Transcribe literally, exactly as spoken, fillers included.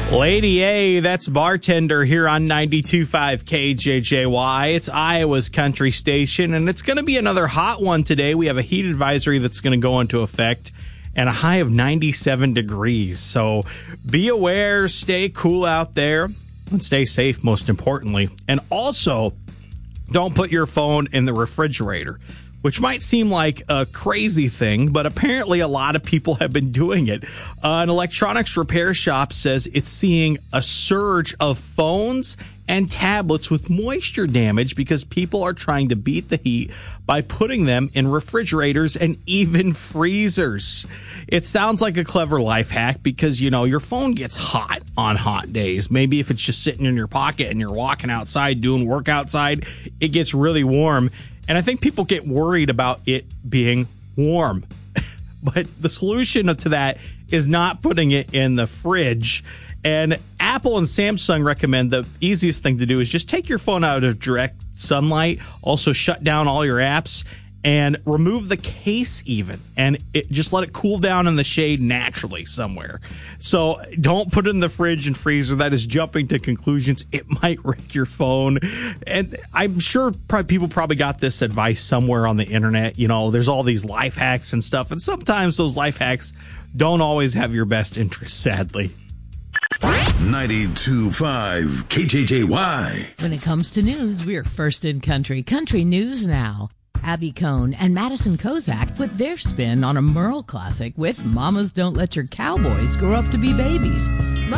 Lady A, that's Bartender here on ninety-two point five K J J Y. It's Iowa's country station, and it's going to be another hot one today. We have a heat advisory that's going to go into effect and a high of ninety-seven degrees. So be aware, stay cool out there, and stay safe, most importantly. And also, don't put your phone in the refrigerator, which might seem like a crazy thing, but apparently a lot of people have been doing it. Uh, an electronics repair shop says it's seeing a surge of phones and tablets with moisture damage because people are trying to beat the heat by putting them in refrigerators and even freezers. It sounds like a clever life hack because, you know, your phone gets hot on hot days. Maybe if it's just sitting in your pocket and you're walking outside doing work outside, it gets really warm. And I think people get worried about it being warm. But the solution to that is not putting it in the fridge. And Apple and Samsung recommend the easiest thing to do is just take your phone out of direct sunlight, also shut down all your apps, and remove the case even, and it, just let it cool down in the shade naturally somewhere. So don't put it in the fridge and freezer. That is jumping to conclusions. It might wreck your phone. And I'm sure probably people probably got this advice somewhere on the internet. You know, there's all these life hacks and stuff, and sometimes those life hacks don't always have your best interest, sadly. ninety-two point five K J J Y. When it comes to news, we're first in country. Country News Now. Abby Cohn and Madison Kozak put their spin on a Merle classic with Mamas Don't Let Your Cowboys Grow Up to Be Babies.